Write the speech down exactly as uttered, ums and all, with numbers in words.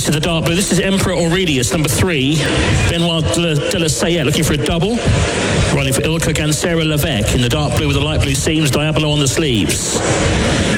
This is the dark blue. This is Emperor Aurelius, number three. Benoit de la Sayette looking for a double. Running for Ilka Gansera Levesque in the dark blue with the light blue seams, Diabolo on the sleeves.